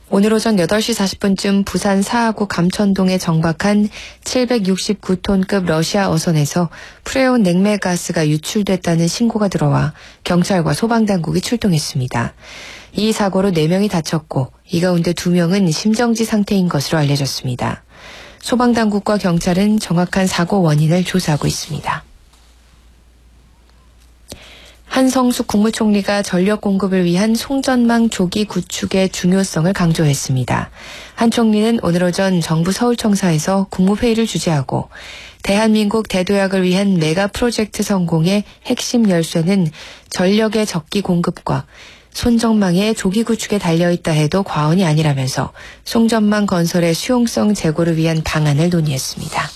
오늘 오전 8시 40분쯤 부산 사하구 감천동에 정박한 769톤급 러시아 어선에서 프레온 냉매가스가 유출됐다는 신고가 들어와 경찰과 소방당국이 출동했습니다. 이 사고로 4명이 다쳤고 이 가운데 2명은 심정지 상태인 것으로 알려졌습니다. 소방당국과 경찰은 정확한 사고 원인을 조사하고 있습니다. 한성숙 국무총리가 전력 공급을 위한 송전망 조기 구축의 중요성을 강조했습니다. 한 총리는 오늘 오전 정부 서울청사에서 국무회의를 주재하고 대한민국 대도약을 위한 메가 프로젝트 성공의 핵심 열쇠는 전력의 적기 공급과 손전망의 조기 구축에 달려있다 해도 과언이 아니라면서 송전망 건설의 수용성 제고를 위한 방안을 논의했습니다.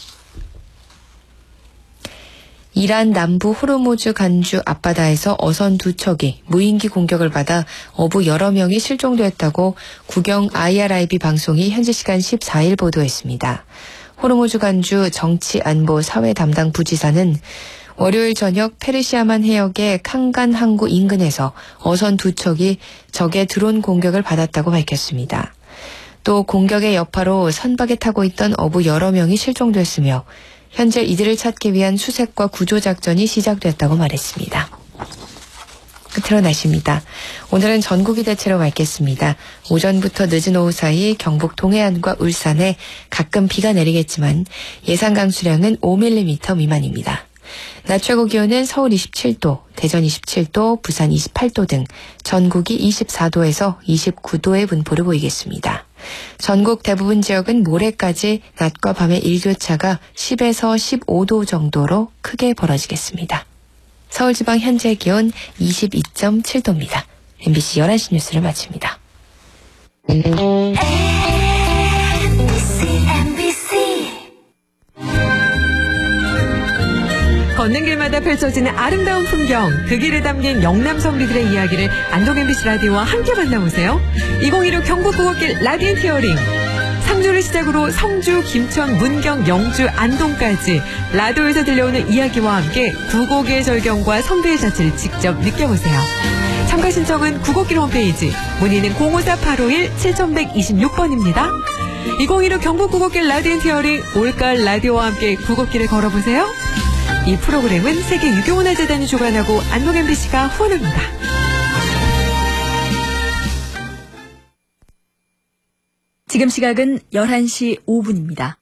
이란 남부 호르무즈 간주 앞바다에서 어선 2척이 무인기 공격을 받아 어부 여러 명이 실종되었다고 국영 IRIB 방송이 현지 시간 14일 보도했습니다. 호르무즈 간주 정치안보 사회 담당 부지사는 월요일 저녁 페르시아만 해역의 칸간 항구 인근에서 어선 2척이 적의 드론 공격을 받았다고 밝혔습니다. 또 공격의 여파로 선박에 타고 있던 어부 여러 명이 실종됐으며 현재 이들을 찾기 위한 수색과 구조작전이 시작됐다고 말했습니다. 끝으로 날씨입니다. 오늘은 전국이 대체로 맑겠습니다. 오전부터 늦은 오후 사이 경북 동해안과 울산에 가끔 비가 내리겠지만 예상 강수량은 5mm 미만입니다. 낮 최고 기온은 서울 27도, 대전 27도, 부산 28도 등 전국이 24도에서 29도의 분포를 보이겠습니다. 전국 대부분 지역은 모레까지 낮과 밤의 일교차가 10에서 15도 정도로 크게 벌어지겠습니다. 서울지방 현재 기온 22.7도입니다. MBC 11시 뉴스를 마칩니다. 걷는 길마다 펼쳐지는 아름다운 풍경, 그 길에 담긴 영남 선비들의 이야기를 안동 MBC 라디오와 함께 만나보세요. 2015 경북국어길 라디오 티어링. 상주를 시작으로 성주, 김천, 문경, 영주, 안동까지 라디오에서 들려오는 이야기와 함께 국어계의 절경과 선비의 자취를 직접 느껴보세요. 참가 신청은 국어길 홈페이지, 문의는 054-851-7126번입니다. 2015 경북국어길 라디오 티어링, 올가을 라디오와 함께 국어길을 걸어보세요. 이 프로그램은 세계 유교문화재단이 주관하고 안동 MBC가 후원합니다. 지금 시각은 11시 5분입니다.